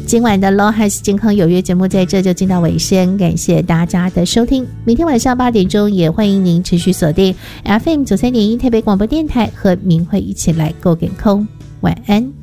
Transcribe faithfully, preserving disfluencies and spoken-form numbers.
今晚的 Law House 健康有约节目在这就进到尾声，感谢大家的收听。明天晚上八点钟也欢迎您持续锁定 F M 九三点一台北广播电台，和明慧一起来 Go 点空。晚安。